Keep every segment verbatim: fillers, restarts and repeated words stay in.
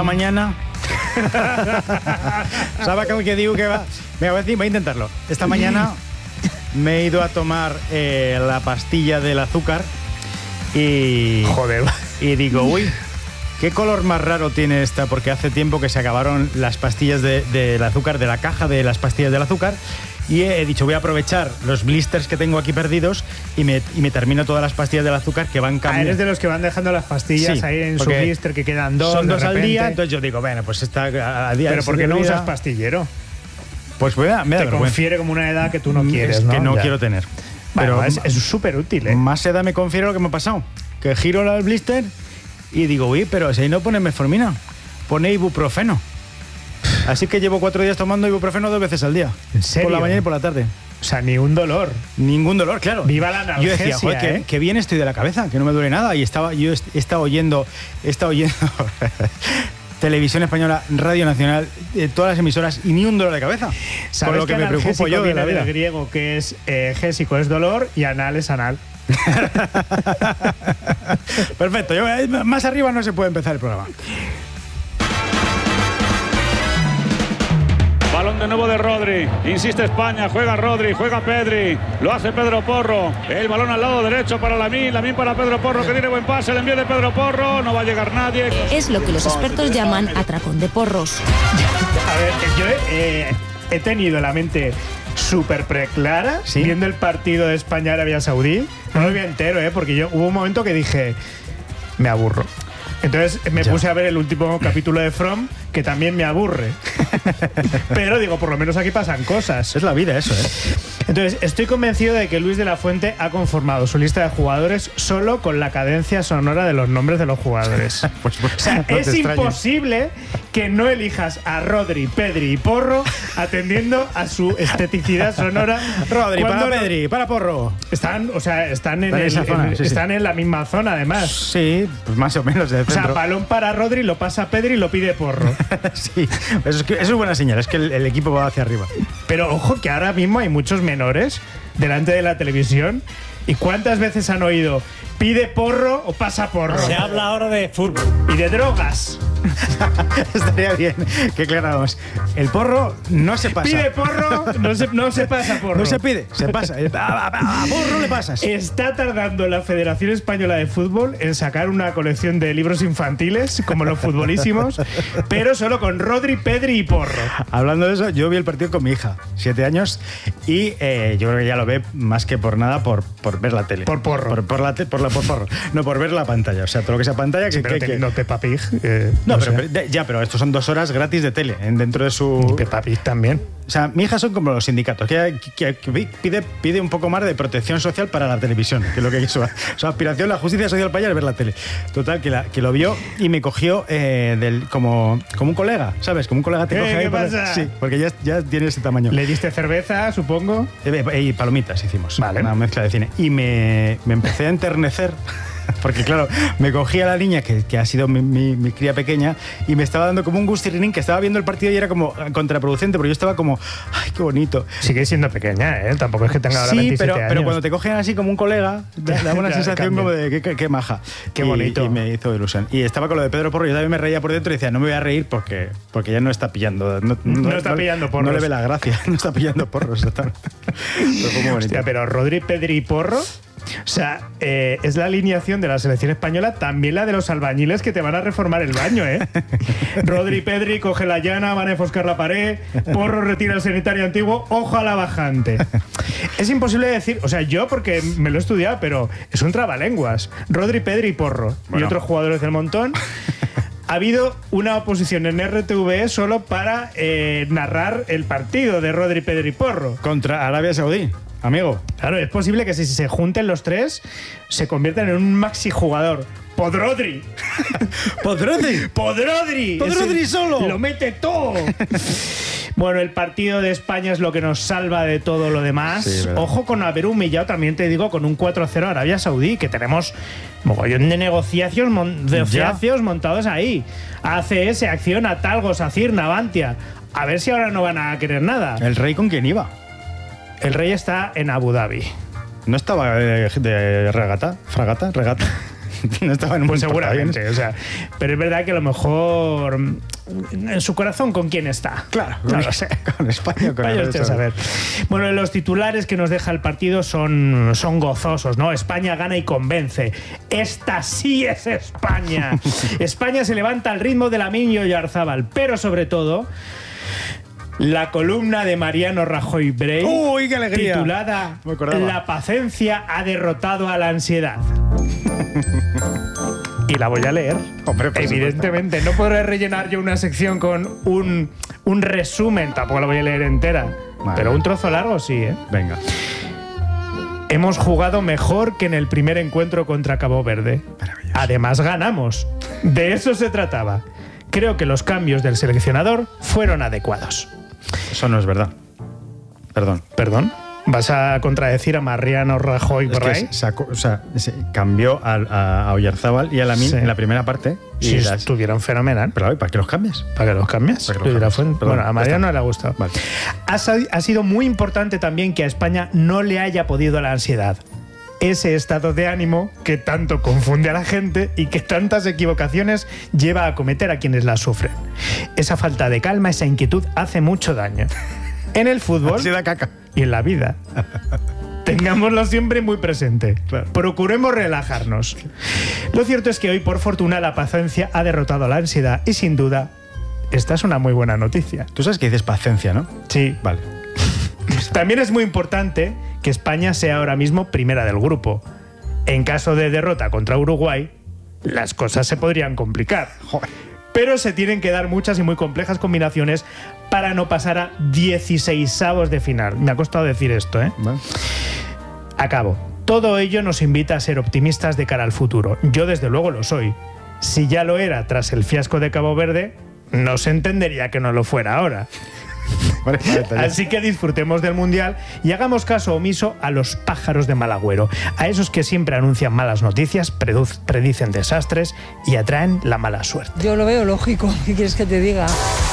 esta mañana... ¿Sabes cómo que digo que va? Venga, voy a, decir, voy a intentarlo. Esta mañana me he ido a tomar eh, la pastilla del azúcar y... Joder. Y digo, uy, ¿qué color más raro tiene esta? Porque hace tiempo que se acabaron las pastillas de, del azúcar, de la caja de las pastillas del azúcar. Y he dicho, voy a aprovechar los blisters que tengo aquí perdidos y me, y me termino todas las pastillas del azúcar que van cambiando. Ah, eres de los que van dejando las pastillas sí, ahí en su blister, que quedan dos. Son dos de al día, entonces yo digo, bueno, pues está a día. Pero ¿por qué no vida, usas pastillero? Pues voy a, me da Te confiere como una edad que tú no quieres, es ¿no? que no Ya. quiero tener. Bueno, Pero es súper útil, ¿eh? Más edad me confiere lo que me ha pasado. Que giro el blister y digo, uy, pero si ahí no pone metformina, pone ibuprofeno. Así que llevo cuatro días tomando ibuprofeno dos veces al día. ¿En serio? Por la mañana y por la tarde. O sea, ni un dolor. Ningún dolor, claro. Viva la analgesia. Yo decía, joder, ¿eh? que, que bien estoy de la cabeza, que no me duele nada. Y estaba, yo he estado oyendo, he estado oyendo Televisión Española, Radio Nacional, eh, todas las emisoras y ni un dolor de cabeza. ¿Sabes Con lo que, que me preocupo yo de la vida. Del griego, que es eh, gésico es dolor y anal es anal. Perfecto, yo, eh, más arriba no se puede empezar el programa. Balón de nuevo de Rodri, insiste España, juega Rodri, juega Pedri, lo hace Pedro Porro, el balón al lado derecho para Lamine, Lamine para Pedro Porro, que tiene buen pase, el envío de Pedro Porro, no va a llegar nadie. Es lo que los expertos llaman atracón de porros. A ver, yo eh, he tenido la mente súper preclara, ¿sí?, viendo el partido de España-Arabia Saudí. No lo vi entero, ¿eh? Porque yo hubo un momento que dije, me aburro. Entonces me ya. puse a ver el último capítulo de From, que también me aburre. Pero digo, por lo menos aquí pasan cosas. Es la vida eso, ¿eh? Entonces, estoy convencido de que Luis de la Fuente ha conformado su lista de jugadores solo con la cadencia sonora de los nombres de los jugadores. pues, pues, o sea, no es imposible que no elijas a Rodri, Pedri y Porro atendiendo a su esteticidad sonora. Rodri, para Pedri, para Porro. Están, o sea, están en, en, el, esa zona, en, sí, están sí. en la misma zona, además. Sí, pues más o menos. O sea, balón para Rodri, lo pasa Pedri y lo pide Porro. Sí, eso es, que, eso es buena señal, es que el, el equipo va hacia arriba. Pero ojo que ahora mismo hay muchos menores delante de la televisión. ¿Y cuántas veces han oído pide porro o pasa porro? Se habla ahora de fútbol. Y de drogas. Estaría bien que aclaráramos. El porro no se pasa. Pide porro, no se, no se pasa porro. No se pide, se pasa. A, a, a porro le pasas. Está tardando la Federación Española de Fútbol en sacar una colección de libros infantiles, como los futbolísimos, pero solo con Rodri, Pedri y Porro. Hablando de eso, yo vi el partido con mi hija, siete años, y eh, yo creo que ya lo ve más que por nada por, por ver la tele. Por porro. Por, por la te, por la por porro. No, por ver la pantalla. O sea, todo lo que sea pantalla que... Sí, pero que, teniendo que... Peppa Pig... Eh, no, no pero, sé. pero ya, pero estos son dos horas gratis de tele en, dentro de su... Y Peppa Pig también. O sea, mi hija son como los sindicatos, que, que, que pide, pide un poco más de protección social para la televisión, que es lo que es su, su aspiración, la justicia social para ella es ver la tele. Total, que, la, que lo vio y me cogió eh, del, como, como un colega, ¿sabes? Como un colega te ¿Eh, coge ahí. ¿Qué pasa? Para, sí, porque ya, ya tiene ese tamaño. ¿Le diste cerveza, supongo? Eh, y palomitas hicimos. Vale. Una mezcla de cine. Y me, me empecé a enternecer. Porque claro, me cogía a la niña que, que ha sido mi, mi, mi cría pequeña y me estaba dando como un gustirrinín, que estaba viendo el partido y era como contraproducente, pero yo estaba como, ay, qué bonito. Sigue siendo pequeña, ¿eh? Tampoco es que tenga ahora sí, veintisiete pero, años. pero cuando te cogen así como un colega, te da una sensación cambia. Como de qué, qué, qué maja. Qué y, bonito. Y me hizo ilusión. Y estaba con lo de Pedro Porro, yo también me reía por dentro y decía, no me voy a reír porque, porque ya no está pillando. No, no, no está no, pillando porros. No le ve la gracia, no está pillando porros. Pero fue muy bonito. Hostia, pero Rodri, Pedri y Porro... O sea, eh, es la alineación de la selección española, también la de los albañiles que te van a reformar el baño, ¿eh? Rodri, Pedri, coge la llana, van a enfoscar la pared, Porro retira el sanitario antiguo, ojo a la bajante. Es imposible decir, o sea, yo porque me lo he estudiado, pero es un trabalenguas. Rodri, Pedri y Porro. Bueno. Y otros jugadores del montón. Ha habido una oposición en R T V E solo para eh, narrar el partido de Rodri, Pedri y Porro. Contra Arabia Saudí. Amigo. Claro, es posible que si se junten los tres se conviertan en un maxi jugador. Podrodri. Podrodri. Podrodri. Podrodri solo. Lo mete todo. Bueno, el partido de España es lo que nos salva de todo lo demás. Sí, ojo con haber humillado, también te digo, con un cuatro cero a Arabia Saudí, que tenemos mogollón de negociaciones, mon de negociaciones montados ahí. A C S, Acciona, Talgo, Sacir, Navantia. A ver si ahora no van a querer nada. ¿El Rey con quién iba? El Rey está en Abu Dhabi. ¿No estaba de, de regata? ¿Fragata? ¿Regata? no estaba en un Pues portaaviones. seguramente, o sea, pero es verdad que a lo mejor en su corazón ¿con quién está? Claro, no con, lo sé. con España, con Vaya el usted a saber. Bueno, los titulares que nos deja el partido son, son gozosos, ¿no? España gana y convence. Esta sí es España. España se levanta al ritmo de Lamine y Oyarzábal, pero sobre todo la columna de Mariano Rajoy Brey, ¡Uy, qué alegría! titulada Me acordaba. La paciencia ha derrotado a la ansiedad. Y la voy a leer. Hombre, por Evidentemente, no podré rellenar yo una sección con un, un resumen, tampoco la voy a leer entera. Vale. Pero un trozo largo sí, ¿eh? Venga. Hemos jugado mejor que en el primer encuentro contra Cabo Verde. Maravilloso. Además, ganamos. De eso se trataba. Creo que los cambios del seleccionador fueron adecuados. Eso no es verdad. Perdón. ¿Perdón? ¿Vas a contradecir a Mariano Rajoy Es que Brey? sacó, o sea, se cambió a, a, a Oyarzábal y a Lamine Sí. en la primera parte. Y Sí, las- estuvieron fenomenal. Pero, ¿para qué los cambias? ¿Para que los cambies? Para que los Lo dirá cambies. Fuente. Perdón, Bueno, a ya Mariano está. no le ha gustado. Vale. Ha, sa- ha sido muy importante también que a España no le haya podido la ansiedad. Ese estado de ánimo que tanto confunde a la gente y que tantas equivocaciones lleva a cometer a quienes la sufren. Esa falta de calma, esa inquietud hace mucho daño. En el fútbol Así da caca. y en la vida. Tengámoslo siempre muy presente. Claro. Procuremos relajarnos. Lo cierto es que hoy, por fortuna, la paciencia ha derrotado a la ansiedad y, sin duda, esta es una muy buena noticia. Tú sabes que dices paciencia, ¿no? Sí. Vale. También es muy importante que España sea ahora mismo primera del grupo. En caso de derrota contra Uruguay, las cosas se podrían complicar. Joder. Pero se tienen que dar muchas y muy complejas combinaciones para no pasar a dieciseisavos de final. Me ha costado decir esto, ¿eh? Vale. Acabo. Todo ello nos invita a ser optimistas de cara al futuro. Yo desde luego lo soy. Si ya lo era tras el fiasco de Cabo Verde, no se entendería que no lo fuera ahora. Vale, vale, ya. Así que disfrutemos del Mundial y hagamos caso omiso a los pájaros de mal agüero, a esos que siempre anuncian malas noticias, predu- predicen desastres y atraen la mala suerte. Yo lo veo lógico. ¿Qué quieres que te diga?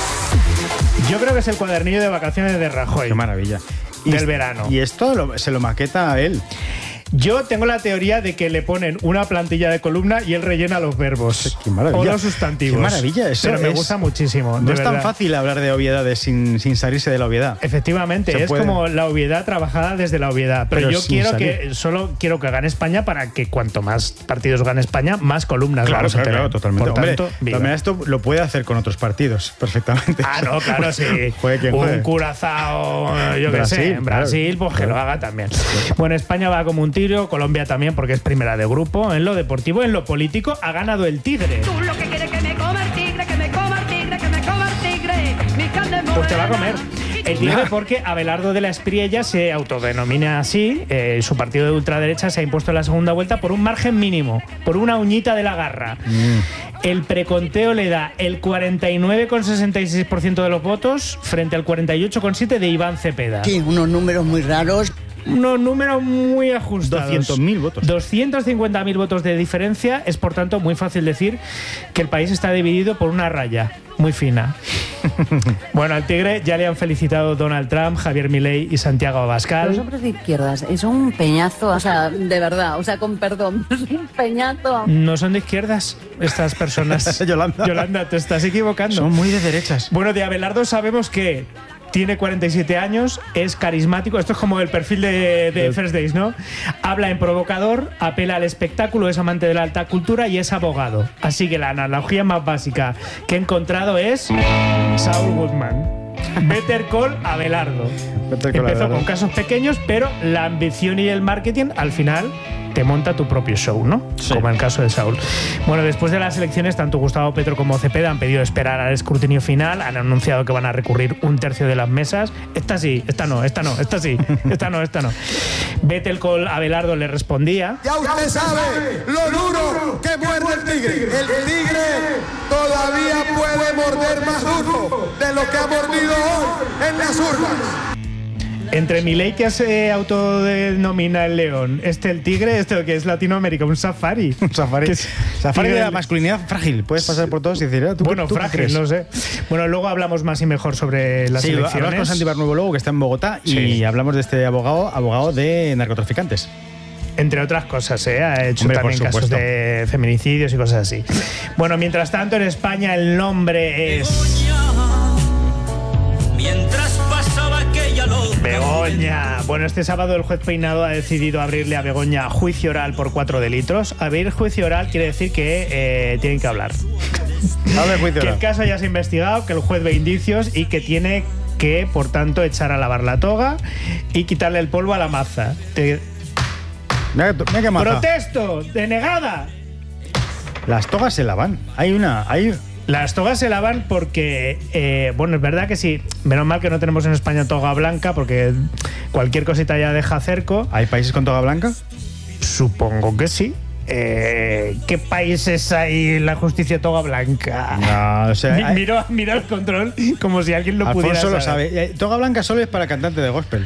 Yo creo que es el cuadernillo de vacaciones de Rajoy. Qué maravilla. Del es- verano. Y esto lo- se lo maqueta a él. Yo tengo la teoría de que le ponen una plantilla de columna y él rellena los verbos Qué maravilla. o los sustantivos. Qué maravilla, eso Pero me es- gusta muchísimo. No de es tan verdad. fácil hablar de obviedades sin, sin salirse de la obviedad. Efectivamente, Se es puede. como la obviedad trabajada desde la obviedad. Pero, Pero yo sin quiero salir. que solo quiero que gane España para que cuanto más partidos gane España, más columnas vamos a tener. totalmente. Por Hombre, tanto, de viva. todas maneras, esto lo puede hacer con otros partidos perfectamente. Ah, no, claro, sí. Juegue quien Un juegue. Curazao, yo qué sé, Brasil, en Brasil, claro. pues que lo haga también. Bueno, España va como un tiro, Colombia también, porque es primera de grupo. En lo deportivo, en lo político, ha ganado el Tigre. Tú lo que quieres que me coma el tigre, que me coma el tigre, que me coma el tigre. Mi carne Pues te va a comer. morena. El Tigre porque Abelardo de la Espriella se autodenomina así. Eh, su partido de ultraderecha se ha impuesto en la segunda vuelta por un margen mínimo, por una uñita de la garra. El preconteo le da el cuarenta y nueve coma sesenta y seis por ciento de los votos frente al cuarenta y ocho coma siete por ciento de Iván Cepeda. Sí, unos números muy raros. Unos números muy ajustados. doscientos mil votos. doscientos cincuenta mil votos de diferencia. Es por tanto muy fácil decir que el país está dividido por una raya muy fina. Bueno, al Tigre ya le han felicitado Donald Trump, Javier Milei y Santiago Los Abascal. hombres de izquierdas es un peñazo, o sea, de verdad, o sea, con perdón, es un peñazo. No son de izquierdas estas personas. Yolanda. Yolanda, te estás equivocando. Son muy de derechas. Bueno, de Abelardo sabemos que tiene cuarenta y siete años, es carismático. Esto es como el perfil de, de First Days, ¿no? Habla en provocador, apela al espectáculo, es amante de la alta cultura y es abogado. Así que la analogía más básica que he encontrado es Saul Goodman. Better Call Abelardo. Better Call Empezó Abelardo. con casos pequeños, pero la ambición y el marketing al final te monta tu propio show, ¿no? Sí. Como en el caso de Saúl. Bueno, después de las elecciones, tanto Gustavo Petro como Cepeda han pedido esperar al escrutinio final, han anunciado que van a recurrir un tercio de las mesas. Esta sí, esta no, esta no, esta sí, esta no, esta no. Better Call Abelardo le respondía. Ya usted sabe lo duro que muerde el tigre. El tigre todavía puede morder más duro de lo que ha mordido hoy en las urnas. Entre Milei, que se autodenomina el león, este el tigre, este que es Latinoamérica, un safari. Un safari. Que es- Safari de tigre- la masculinidad frágil. Puedes pasar por todos y decir, ah, ¿tú, Bueno, tú qué frágil, crees? no sé. Bueno, luego hablamos más y mejor sobre las Sí, elecciones. hablamos con Santi Barnuevo luego, que está en Bogotá, y Sí. hablamos de este abogado, abogado de narcotraficantes. Entre otras cosas, ¿eh? Ha hecho Hombre, también por casos supuesto. de feminicidios y cosas así. Bueno, mientras tanto, en España el nombre es... Mientras pasaba aquella loca Begoña. Bueno, este sábado el juez Peinado ha decidido abrirle a Begoña juicio oral por cuatro delitos. Abrir juicio oral quiere decir que eh, tienen que hablar. Abre juicio Que oral. el caso ya se ha investigado, que el juez ve indicios y que tiene que, por tanto, echar a lavar la toga y quitarle el polvo a la maza. Te- Mira que- mira que maza. ¡Protesto! ¡Denegada! Las togas se lavan. Hay una... Hay... Las togas se lavan porque, eh, bueno, es verdad que sí, menos mal que no tenemos en España toga blanca porque cualquier cosita ya deja cerco. ¿Hay países con toga blanca? Supongo que sí. Eh, ¿Qué países hay en la justicia toga blanca? No, o sea... Mi- hay- Miro, miro el control como si alguien lo pudiera Alfonso lo saber. sabe. Eh, Toga blanca solo es para cantante de gospel.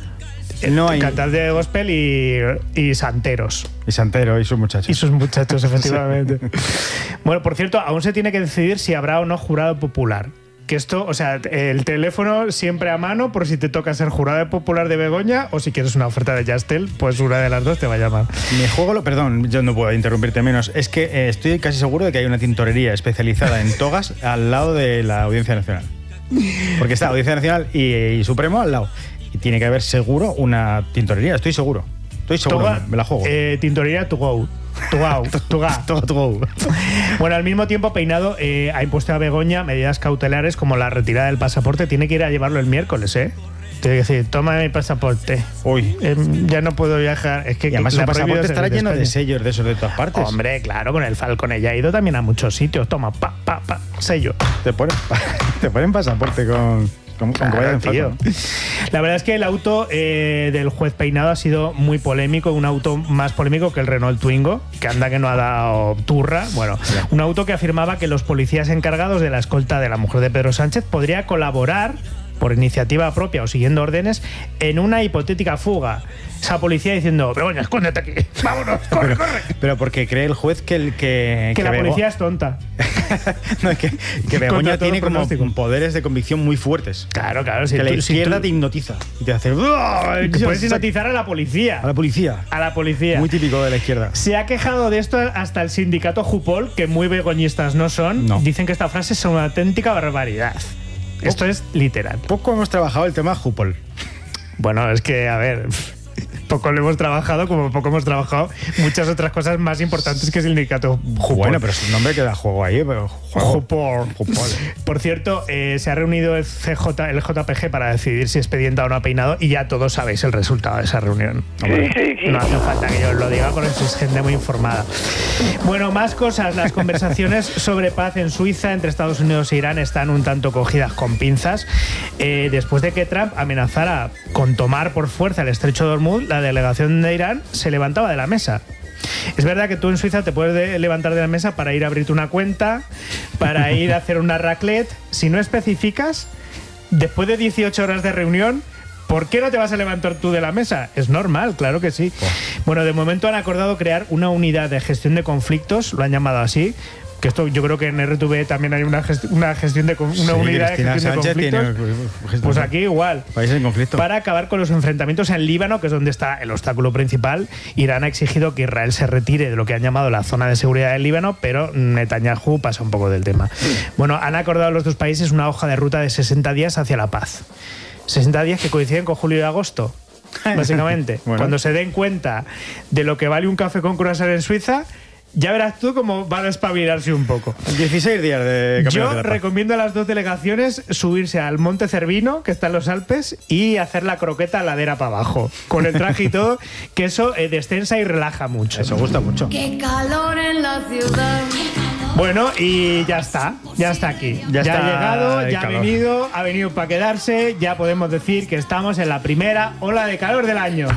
No hay... Cantante de gospel y, y santeros. Y Santero y sus muchachos. Y sus muchachos, efectivamente. Bueno, por cierto, aún se tiene que decidir si habrá o no jurado popular. Que esto, o sea, el teléfono siempre a mano por si te toca ser jurado popular de Begoña o si quieres una oferta de Yastel, pues una de las dos te va a llamar. Me juego lo... Perdón, yo no puedo interrumpirte menos. Es que eh, estoy casi seguro de que hay una tintorería especializada en togas al lado de la Audiencia Nacional. Porque está Audiencia Nacional y, y Supremo al lado. Y tiene que haber seguro una tintorería, estoy seguro. Estoy seguro, Toga- me la juego. Eh, tintorería to go. To go. To go. Todo, todo. Bueno, al mismo tiempo, Peinado eh, ha impuesto a Begoña medidas cautelares como la retirada del pasaporte. Tiene que ir a llevarlo el miércoles, ¿eh? Tiene que decir, toma mi pasaporte. Uy. Eh, ya no puedo viajar. Es que Y además le su ha prohibido pasaporte estará salir de lleno de España. sellos de esos de todas partes. Hombre, claro, con el Falcon ella ha ido también a muchos sitios. Toma, pa, pa, pa, sello. Te ponen, te ponen pasaporte con, con, con que Claro, vaya en tío. Falcon. La verdad es que el auto eh, del juez Peinado ha sido muy polémico, un auto más polémico que el Renault Twingo, que anda que no ha dado turra. Bueno, un auto que afirmaba que los policías encargados de la escolta de la mujer de Pedro Sánchez podría colaborar por iniciativa propia o siguiendo órdenes en una hipotética fuga. Esa policía diciendo, Begoña, escóndete aquí, vámonos, corre, Pero, corre. pero porque cree el juez que el que, Que la Bego- policía es tonta. no, es que, que Begoña Contra todo tiene como pronóstico. poderes de convicción muy fuertes. Claro, claro. Si que la tú- si izquierda tú- te hipnotiza y te hace ¡Uah! que Dios, puedes sac- hipnotizar a la policía. a la policía. A la policía. Muy típico de la izquierda. Se ha quejado de esto hasta el sindicato Jupol, que muy begoñistas no son. No. Dicen que esta frase es una auténtica barbaridad. Esto es literal. Poco hemos trabajado el tema Jupol. Bueno, es que, a ver, poco lo hemos trabajado, como poco hemos trabajado muchas otras cosas más importantes que el sindicato Jupol. Bueno, pero es un nombre que da juego ahí. Pero juego. Jupol. Jupol. Por cierto, eh, se ha reunido el C J, el J P G para decidir si expedienta o no a Peinado y ya todos sabéis el resultado de esa reunión. No hace falta que yo os lo diga porque sois gente muy informada. Bueno, más cosas. Las conversaciones sobre paz en Suiza entre Estados Unidos e Irán están un tanto cogidas con pinzas. Eh, después de que Trump amenazara con tomar por fuerza el estrecho de Hormuz, la delegación de Irán se levantaba de la mesa. Es verdad que tú en Suiza te puedes de- levantar de la mesa para ir a abrirte una cuenta, para ir a hacer una raclette. Si no especificas, después de dieciocho horas de reunión, ¿por qué no te vas a levantar tú de la mesa? Es normal, claro que sí. Bueno, de momento han acordado crear una unidad de gestión de conflictos, lo han llamado así. Que esto yo creo que en R T V también hay una, gest- una gestión de con- una Sí, unidad Cristina de gestión Sánchez de tiene, conflictos. pues, Pues aquí igual. Países en conflicto. Para acabar con los enfrentamientos en Líbano, que es donde está el obstáculo principal, Irán ha exigido que Israel se retire de lo que han llamado la zona de seguridad del Líbano, pero Netanyahu pasa un poco del tema. Bueno, han acordado los dos países una hoja de ruta de sesenta días hacia la paz. sesenta días que coinciden con julio y agosto, básicamente. Bueno. Cuando se den cuenta de lo que vale un café con croissant en Suiza, ya verás tú cómo van a espabilarse un poco. dieciséis días de campeonato Yo de la paz. recomiendo a las dos delegaciones subirse al Monte Cervino, que está en los Alpes, y hacer la croqueta ladera para abajo, con el traje y todo, que eso eh, descensa y relaja mucho. Eso gusta mucho. Qué calor en la ciudad. Bueno, y ya está, ya está aquí. Ya Ya, está ha llegado, el ya calor. ha venido, ha venido para quedarse, ya podemos decir que estamos en la primera ola de calor del año.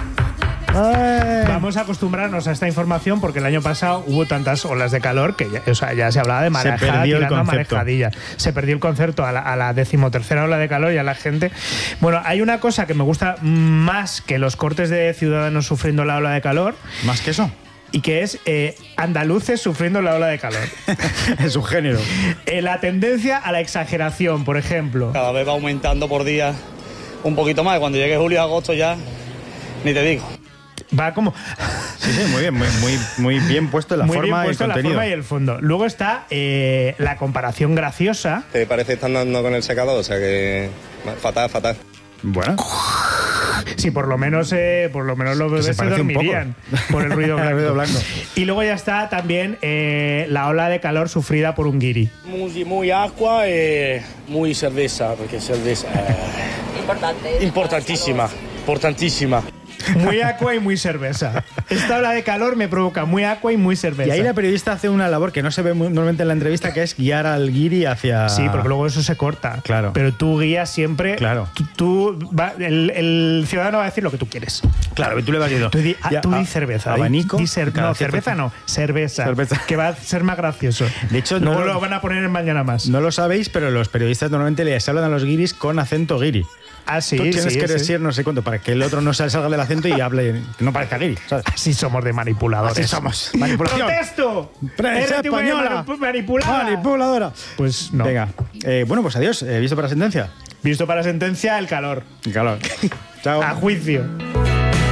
Ay. Vamos a acostumbrarnos a esta información porque el año pasado hubo tantas olas de calor que ya, o sea, ya se hablaba de marejada perdió el tirando a concepto. marejadilla. Se perdió el concepto a la, a la decimotercera ola de calor y a la gente. Bueno, hay una cosa que me gusta más que los cortes de ciudadanos sufriendo la ola de calor ¿Más que eso? y que es eh, andaluces sufriendo la ola de calor. Es un género. Eh, la tendencia a la exageración, por ejemplo. Cada vez va aumentando por día un poquito más. Cuando llegue julio y agosto ya, ni te digo. Va como... Sí, sí, muy bien, muy, muy, muy bien puesto la Muy forma bien puesto y el la contenido. forma y el fondo. Luego está eh, la comparación graciosa. ¿Te parece que están dando con el secador? O sea que... Fatal, fatal. Bueno. Sí, por lo menos, eh, por lo menos los bebés se se, parece un poco. dormirían por el ruido blanco. El ruido blanco. Y luego ya está también eh, la ola de calor sufrida por un guiri. Muy, muy agua y muy cerveza, porque cerveza es Importante. importantísima, importantísima. Muy aqua y muy cerveza. Esta ola de calor me provoca muy aqua y muy cerveza. Y ahí la periodista hace una labor que no se ve muy, normalmente en la entrevista, que es guiar al guiri hacia... Sí, porque luego eso se corta. Claro. Pero tú guías siempre... Claro. Tú, tú va- el, el ciudadano va a decir lo que tú quieres. Claro, y tú le vas diciendo... Tú di, ah, ya, tú di a- cerveza. abanico, Di, di cer- cada no, cierto cerveza tiempo. no. Cerveza. Cerveza. Que va a ser más gracioso. De hecho, luego no lo- lo van a poner en Mañana Más. No lo sabéis, pero los periodistas normalmente les hablan a los guiris con acento guiri. Ah, sí, Tú tienes sí, que sí. decir no sé cuánto para que el otro no se salga del acento y hable, que no parezca guiri, ¿sabes? Así somos de manipuladores. Así somos. Manipulación. ¡Protesto! Prensa R T V española. manipu- manipulada. Manipuladora. Pues no. Venga. Eh, bueno, pues adiós. Eh, ¿Visto para sentencia? Visto para sentencia, el calor. Calor. Chao. A juicio.